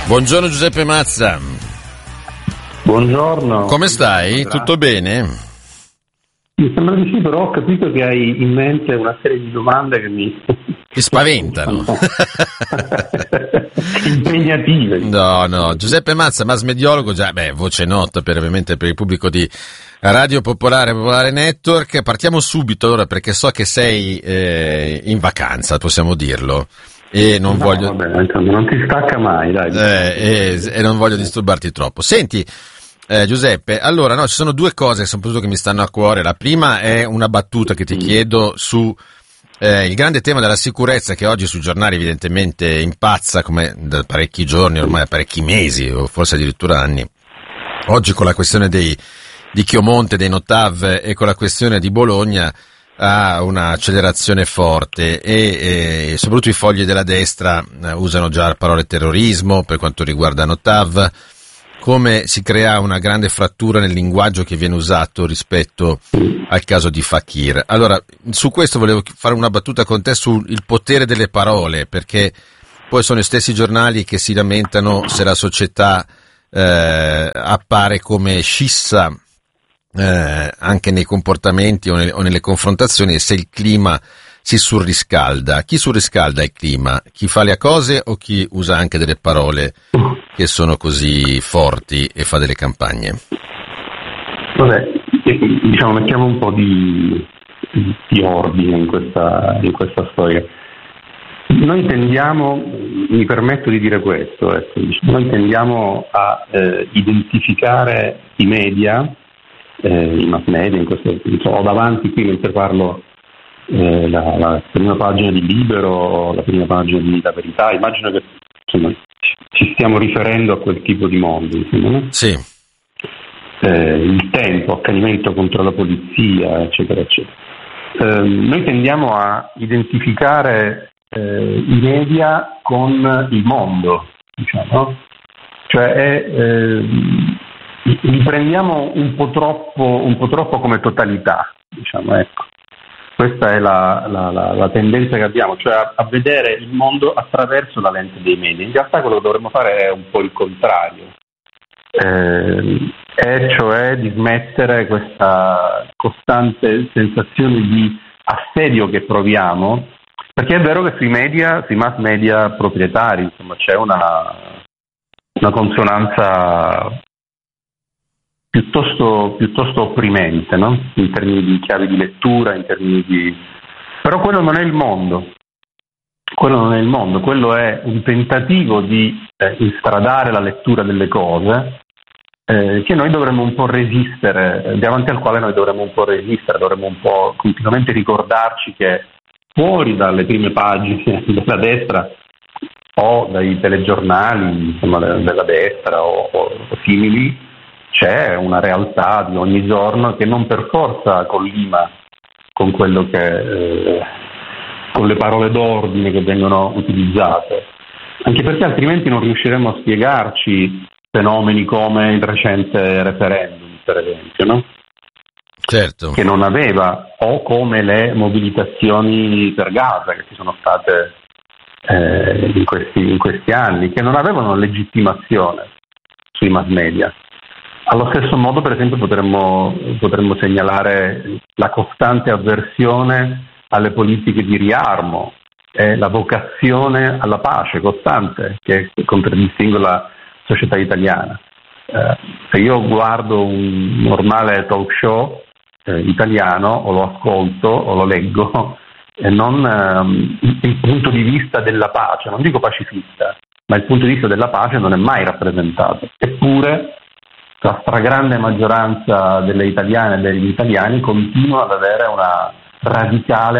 Buongiorno Giuseppe Mazza. Buongiorno. Come stai? Tutto bene? Mi sembra di sì, però ho capito che hai in mente una serie di domande che mi spaventano. Impegnative. No, Giuseppe Mazza, masmediologo, voce nota ovviamente per il pubblico di Radio Popolare Network. Partiamo subito allora, perché so che sei in vacanza, possiamo dirlo. E non voglio. Vabbè, non ti stacca mai, dai. E non voglio disturbarti troppo. Senti, Giuseppe, allora ci sono due cose soprattutto che mi stanno a cuore. La prima è una battuta che ti chiedo su il grande tema della sicurezza, che oggi sui giornali evidentemente impazza come da parecchi giorni, ormai da parecchi mesi o forse addirittura anni. Oggi con la questione di Chiomonte, dei Notav, e con la questione di Bologna ha un'accelerazione forte e soprattutto i fogli della destra usano già parole terrorismo per quanto riguarda Notav, come si crea una grande frattura nel linguaggio che viene usato rispetto al caso di Fakir. Allora, su questo volevo fare una battuta con te sul potere delle parole, perché poi sono gli stessi giornali che si lamentano se la società appare come scissa anche nei comportamenti o nelle confrontazioni, e se il clima si surriscalda. Chi surriscalda il clima? Chi fa le cose o chi usa anche delle parole che sono così forti e fa delle campagne? Vabbè, mettiamo un po' di ordine in questa storia. Noi tendiamo, mi permetto di dire questo, noi tendiamo a identificare i media, i mass media, ho davanti qui mentre parlo la prima pagina di Libero, la prima pagina di La Verità. Immagino che ci stiamo riferendo a quel tipo di mondo, no? Sì. Il Tempo, accanimento contro la polizia, eccetera, eccetera. Noi tendiamo a identificare i media con il mondo, diciamo, cioè li prendiamo un po' troppo come totalità, diciamo, ecco. Questa è la tendenza che abbiamo, cioè a vedere il mondo attraverso la lente dei media. In realtà quello che dovremmo fare è un po' il contrario, e cioè di smettere questa costante sensazione di assedio che proviamo, perché è vero che sui mass media proprietari, c'è una consonanza piuttosto opprimente, no? In termini di chiavi di lettura, però quello non è il mondo. Quello è un tentativo di instradare la lettura delle cose che noi dovremmo un po' resistere, davanti al quale noi dovremmo un po' resistere, dovremmo un po' continuamente ricordarci che fuori dalle prime pagine della destra o dai telegiornali della destra o simili c'è una realtà di ogni giorno che non per forza collima con quello che con le parole d'ordine che vengono utilizzate, anche perché altrimenti non riusciremo a spiegarci fenomeni come il recente referendum, per esempio, no? Certo. Che non aveva, o come le mobilitazioni per Gaza che ci sono state in questi anni, che non avevano legittimazione sui mass media. Allo stesso modo, per esempio, potremmo segnalare la costante avversione alle politiche di riarmo e la vocazione alla pace costante che contraddistingue la società italiana. Se io guardo un normale talk show italiano, o lo ascolto o lo leggo, e non il punto di vista della pace, non dico pacifista, ma il punto di vista della pace non è mai rappresentato. Eppure la stragrande maggioranza delle italiane e degli italiani continua ad avere una radicale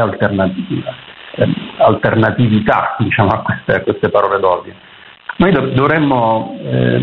alternatività, diciamo, a queste parole d'ordine. Noi dovremmo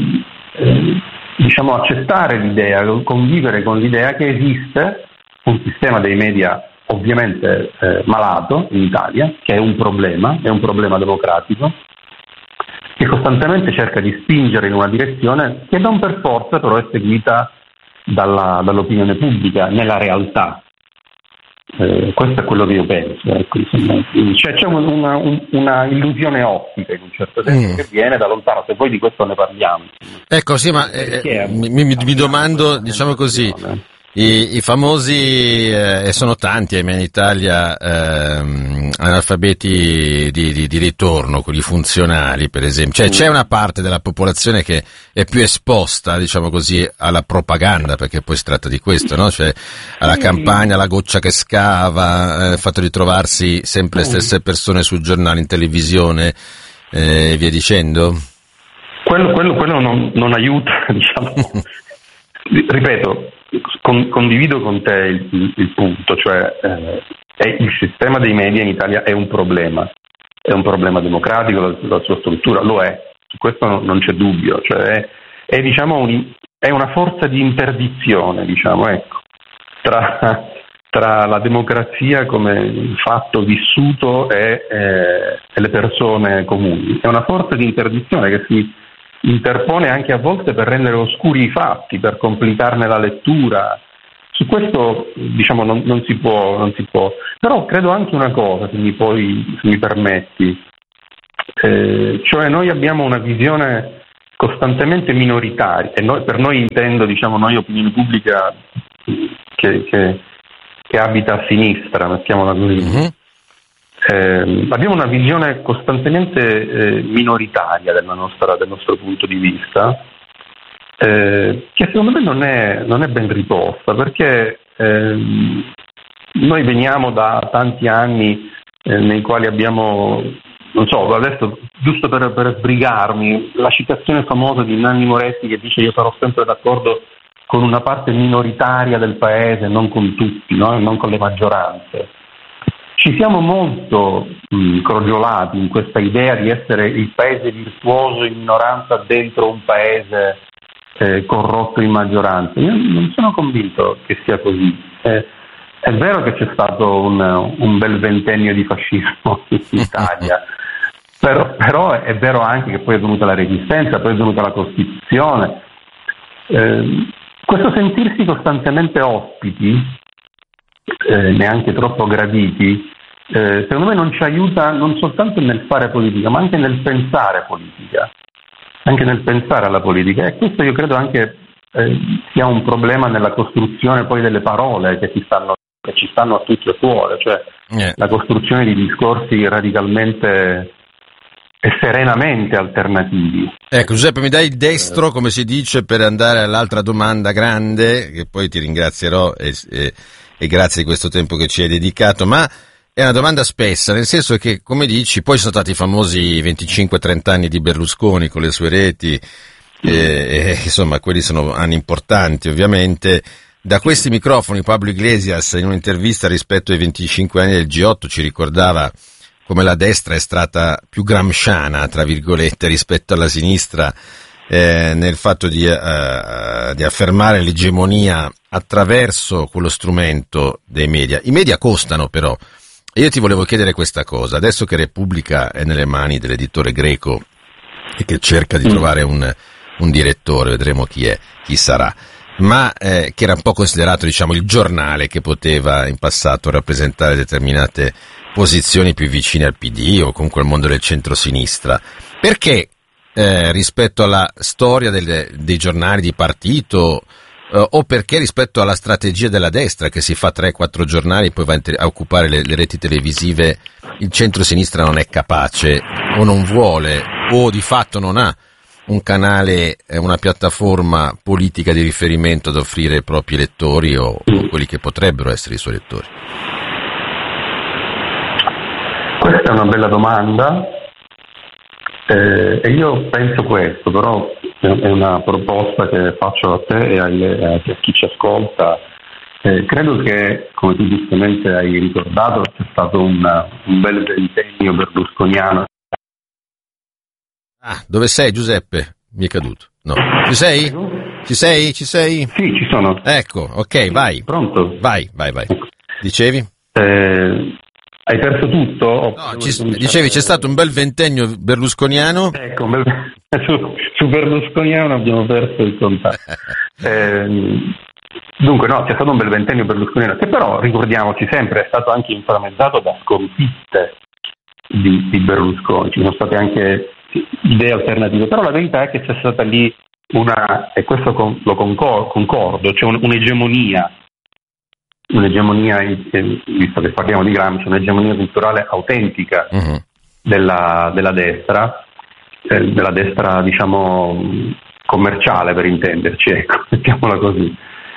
accettare l'idea, convivere con l'idea che esiste un sistema dei media ovviamente malato in Italia, che è un problema democratico, che costantemente cerca di spingere in una direzione che non per forza però è seguita dall'opinione pubblica nella realtà. Questo è quello che io penso. Ecco, c'è una illusione ottica in un certo senso che viene da lontano, se poi di questo ne parliamo. Ecco, sì, ma mi domando, diciamo così, i famosi, e sono tanti in Italia, analfabeti di ritorno, quelli funzionali per esempio, cioè c'è una parte della popolazione che è più esposta, diciamo così, alla propaganda, perché poi si tratta di questo, no? Cioè alla campagna, alla goccia che scava, il fatto di trovarsi sempre le stesse persone sul giornale, in televisione, e via dicendo. Quello non aiuta, diciamo. Ripeto, condivido con te il punto, cioè il sistema dei media in Italia è un problema democratico, la sua struttura lo è, su questo non c'è dubbio, cioè è diciamo è una forza di interdizione, diciamo, ecco, tra la democrazia come fatto vissuto e le persone comuni. È una forza di interdizione che si interpone anche a volte per rendere oscuri i fatti, per complicarne la lettura. Su questo diciamo non si può. Però credo anche una cosa, se mi permetti, cioè noi abbiamo una visione costantemente minoritaria, e per noi intendo, diciamo, noi opinione pubblica che abita a sinistra, mettiamola così. Mm-hmm. Abbiamo una visione costantemente minoritaria del nostro punto di vista, che secondo me non è ben riposta, perché noi veniamo da tanti anni nei quali abbiamo, non so, adesso giusto per sbrigarmi, la citazione famosa di Nanni Moretti che dice: io sarò sempre d'accordo con una parte minoritaria del paese, non con tutti, no? Non con le maggioranze. Ci siamo molto crogiolati in questa idea di essere il paese virtuoso in minoranza dentro un paese corrotto in maggioranza. Io non sono convinto che sia così. È vero che c'è stato un bel ventennio di fascismo in Italia, però è vero anche che poi è venuta la Resistenza, poi è venuta la Costituzione. Questo sentirsi costantemente ospiti, neanche troppo graditi, secondo me non ci aiuta non soltanto nel fare politica, ma anche nel pensare politica, anche nel pensare alla politica. E questo io credo anche sia un problema nella costruzione poi delle parole che ci stanno a tutti a cuore, cioè la costruzione di discorsi radicalmente e serenamente alternativi. Ecco, Giuseppe, mi dai il destro, come si dice, per andare all'altra domanda grande, che poi ti ringrazierò e grazie di questo tempo che ci hai dedicato, ma è una domanda spessa, nel senso che, come dici, poi sono stati i famosi 25-30 anni di Berlusconi con le sue reti, insomma, quelli sono anni importanti, ovviamente. Da questi microfoni Pablo Iglesias, in un'intervista rispetto ai 25 anni del G8, ci ricordava come la destra è stata più gramsciana, tra virgolette, rispetto alla sinistra, nel fatto di affermare l'egemonia attraverso quello strumento dei media. I media costano però, e io ti volevo chiedere questa cosa, adesso che Repubblica è nelle mani dell'editore Greco e che cerca di trovare un direttore, vedremo chi sarà, ma che era un po' considerato, diciamo, il giornale che poteva in passato rappresentare determinate posizioni più vicine al PD o comunque al mondo del centro-sinistra. Perché rispetto alla storia dei giornali di partito o perché rispetto alla strategia della destra che si fa 3-4 giornali e poi va a occupare le reti televisive, il centro-sinistra non è capace o non vuole o di fatto non ha un canale, una piattaforma politica di riferimento ad offrire ai propri lettori o quelli che potrebbero essere i suoi lettori? Questa è una bella domanda e io penso questo, però è una proposta che faccio a te e a chi ci ascolta. Credo che, come tu giustamente hai ricordato, c'è stato un bel ventennio berlusconiano. Ah, dove sei, Giuseppe? Mi è caduto. No. Ci sei? Ci sei? Ci sei? Sì, ci sono. Ecco, ok, vai. Pronto? Vai. Dicevi? Hai perso tutto? No, dicevi c'è stato un bel ventennio berlusconiano. Ecco, su berlusconiano abbiamo perso il contatto. Dunque no, c'è stato un bel ventennio berlusconiano che però, ricordiamoci sempre, è stato anche inframmezzato da sconfitte di Berlusconi, ci sono state anche idee alternative, però la verità è che c'è stata lì e questo lo concordo, c'è un'egemonia, visto che parliamo di Gramsci, un'egemonia culturale autentica della destra, diciamo commerciale, per intenderci, ecco, mettiamola così.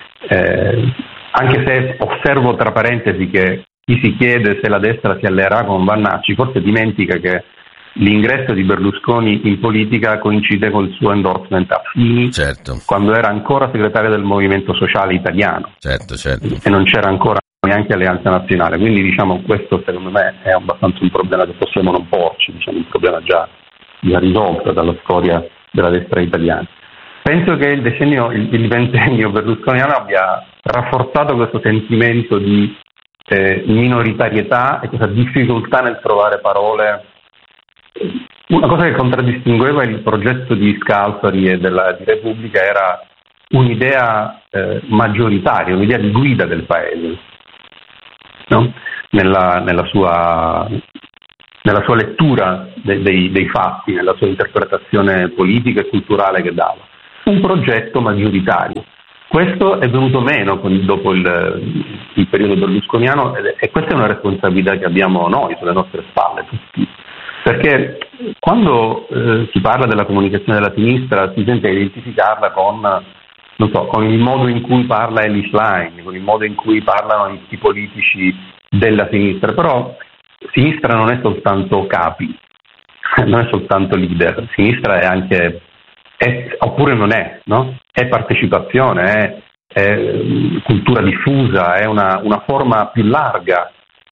Anche se osservo tra parentesi che chi si chiede se la destra si alleerà con Vannacci forse dimentica che l'ingresso di Berlusconi in politica coincide col suo endorsement a Fini, certo, quando era ancora segretario del Movimento Sociale Italiano, certo. E non c'era ancora neanche Alleanza Nazionale, quindi diciamo questo secondo me è abbastanza un problema che possiamo non porci, diciamo un problema già risolto dalla storia della destra italiana. Penso che il ventennio berlusconiano abbia rafforzato questo sentimento di minoritarietà e questa difficoltà nel trovare parole. Una cosa che contraddistingueva il progetto di Scalfari e di Repubblica era un'idea maggioritaria, un'idea di guida del paese, no? nella sua lettura dei fatti, nella sua interpretazione politica e culturale che dava. Un progetto maggioritario. Questo è venuto meno dopo il periodo berlusconiano e questa è una responsabilità che abbiamo noi sulle nostre spalle tutti. Perché quando si parla della comunicazione della sinistra si tenta di identificarla con il modo in cui parla Elly Schlein, con il modo in cui parlano i politici della sinistra, però sinistra non è soltanto capi, non è soltanto leader, sinistra è anche, oppure non è, no? È partecipazione, è cultura diffusa, è una forma più larga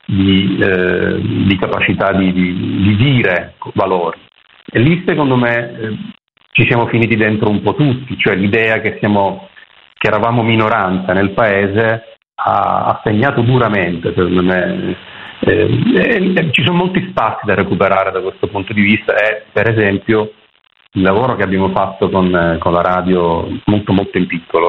di capacità di dire valori. E lì secondo me ci siamo finiti dentro un po' tutti, cioè l'idea che eravamo minoranza nel paese ha segnato duramente, secondo me. Ci sono molti spazi da recuperare da questo punto di vista e per esempio il lavoro che abbiamo fatto con la radio molto molto in piccolo,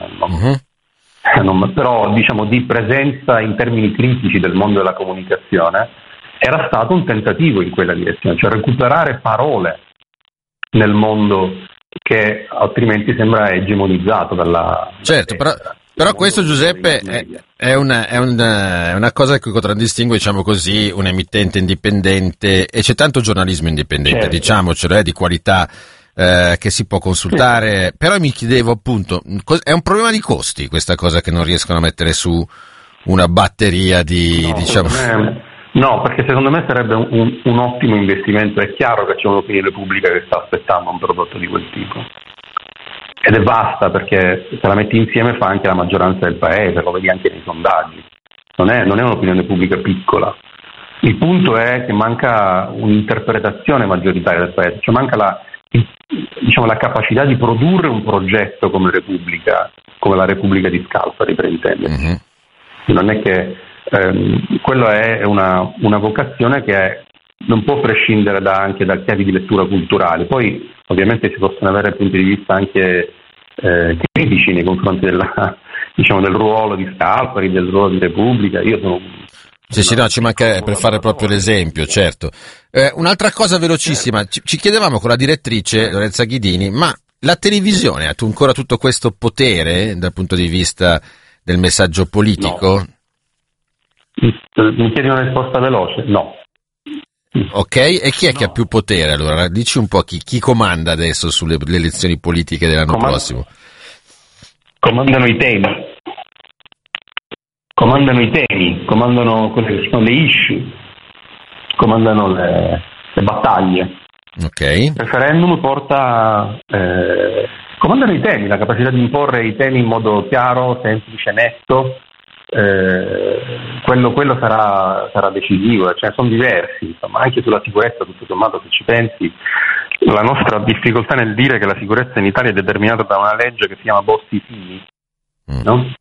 però diciamo di presenza in termini critici del mondo della comunicazione era stato un tentativo in quella direzione, cioè recuperare parole nel mondo che altrimenti sembra egemonizzato dalla... Certo, però questo, Giuseppe, è una cosa che contraddistingue, diciamo così, un emittente indipendente, e c'è tanto giornalismo indipendente, certo, diciamocelo, di qualità, che si può consultare, sì. Però mi chiedevo appunto, è un problema di costi questa cosa che non riescono a mettere su una batteria di... No, diciamo... No, perché secondo me sarebbe un ottimo investimento. È chiaro che c'è un'opinione pubblica che sta aspettando un prodotto di quel tipo. Ed è vasta, perché se la metti insieme fa anche la maggioranza del paese, lo vedi anche nei sondaggi. Non è un'opinione pubblica piccola. Il punto è che manca un'interpretazione maggioritaria del paese, cioè manca la capacità di produrre un progetto come la Repubblica di Scalfari, per intenderci. Mm-hmm. Non è che quello è una vocazione che non può prescindere anche da chiavi di lettura culturali. Poi ovviamente si possono avere punti di vista anche critici nei confronti del ruolo di Scalfari, del ruolo di Repubblica. Io sono... Sì, no, ci manca per fare proprio l'esempio, certo. Un'altra cosa velocissima, ci chiedevamo con la direttrice Lorenza Ghidini, ma la televisione ha ancora tutto questo potere dal punto di vista del messaggio politico? No. Mi chiedi una risposta veloce? No. Ok, e chi è che ha più potere allora? Dici un po' chi comanda adesso sulle elezioni politiche dell'anno prossimo? Comandano i temi, comandano quelle che sono le issue, comandano le battaglie. Ok. Il referendum comandano i temi, la capacità di imporre i temi in modo chiaro, semplice, netto. Quello sarà decisivo, ce ne sono diversi, insomma, anche sulla sicurezza, tutto sommato, se ci pensi, la nostra difficoltà nel dire che la sicurezza in Italia è determinata da una legge che si chiama Bossi-Fini, no?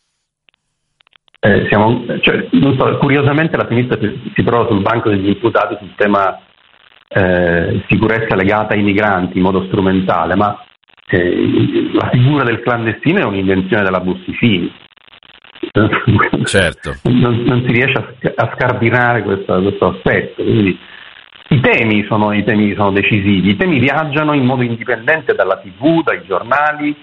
Non so, curiosamente la sinistra si trova sul banco degli imputati sul tema sicurezza legata ai migranti in modo strumentale, ma la figura del clandestino è un'invenzione della Bossi-Fini. Certo. Non si riesce a scardinare questo aspetto. Quindi i temi sono decisivi. I temi viaggiano in modo indipendente dalla TV, dai giornali,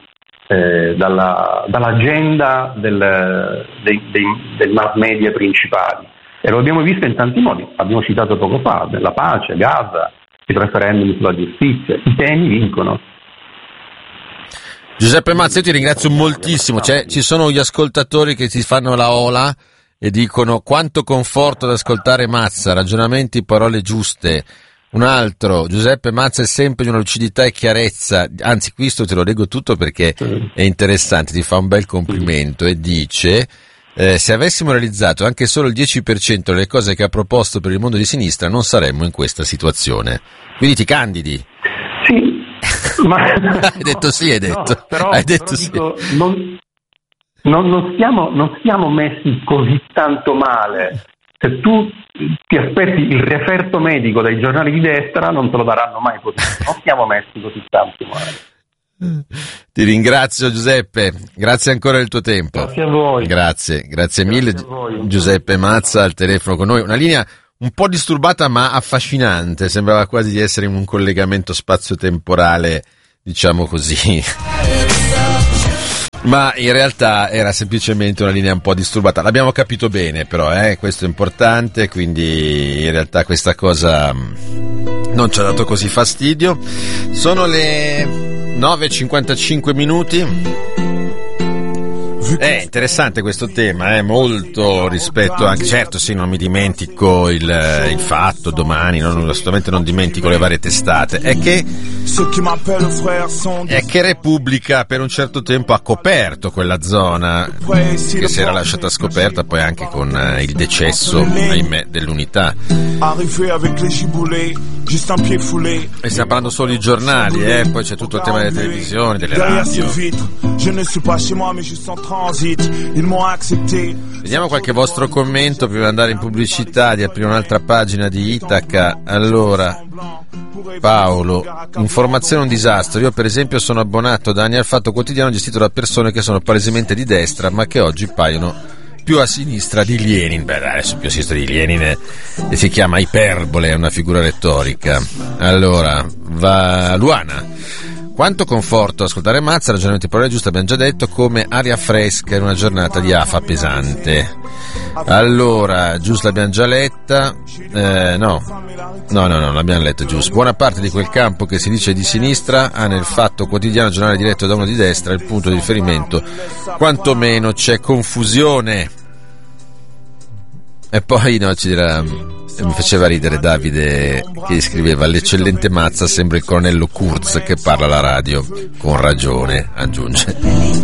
dall'agenda dei mass media principali. E lo abbiamo visto in tanti modi. Abbiamo citato poco fa la pace, Gaza, il referendum sulla giustizia. I temi vincono. Giuseppe Mazza, io ti ringrazio moltissimo. Ci sono gli ascoltatori che si fanno la ola e dicono: quanto conforto ad ascoltare Mazza, ragionamenti, parole giuste. Un altro: Giuseppe Mazza è sempre di una lucidità e chiarezza. Anzi, questo te lo leggo tutto perché è interessante, ti fa un bel complimento e dice: se avessimo realizzato anche solo il 10% delle cose che ha proposto per il mondo di sinistra, non saremmo in questa situazione. Quindi ti candidi? Sì. Ma hai detto sì, hai detto. Hai detto sì. Dico, non stiamo messi così tanto male. Se tu ti aspetti il referto medico dai giornali di destra, non te lo daranno mai così. Non stiamo messi così tanto male. Ti ringrazio, Giuseppe, grazie ancora del tuo tempo. Grazie a voi. Grazie mille. Giuseppe Mazza al telefono con noi, una linea un po' disturbata ma affascinante, sembrava quasi di essere in un collegamento spazio-temporale, diciamo così. Ma in realtà era semplicemente una linea un po' disturbata. L'abbiamo capito bene però, questo è importante, quindi in realtà questa cosa non ci ha dato così fastidio. Sono le 9:55 minuti. È interessante questo tema, molto rispetto anche, certo sì, non mi dimentico il fatto domani, assolutamente non dimentico le varie testate, è che Repubblica per un certo tempo ha coperto quella zona che si era lasciata scoperta poi anche con il decesso, ahimè, dell'Unità. E stiamo parlando solo di giornali, poi c'è tutto il tema delle televisioni, delle radio. Vediamo qualche vostro commento prima di andare in pubblicità, di aprire un'altra pagina di Itaca. Allora, Paolo: informazione è un disastro. Io per esempio sono abbonato da anni al Fatto Quotidiano, gestito da persone che sono palesemente di destra ma che oggi paiono più a sinistra di Lenin. Beh, adesso più a sinistra di Lenin si chiama iperbole, è una figura retorica. Allora, va Luana: quanto conforto ascoltare Mazza, ragionamenti e parole giuste, abbiamo già detto, come aria fresca in una giornata di afa pesante. Allora, giusto, l'abbiamo già letta. No, l'abbiamo letta, giusto. Buona parte di quel campo che si dice di sinistra ha nel Fatto Quotidiano, giornale diretto da uno di destra, il punto di riferimento. Quantomeno c'è confusione. E poi ci dirà, mi faceva ridere Davide che scriveva: l'eccellente Mazza sembra il colonnello Kurz che parla alla radio. Con ragione, aggiunge.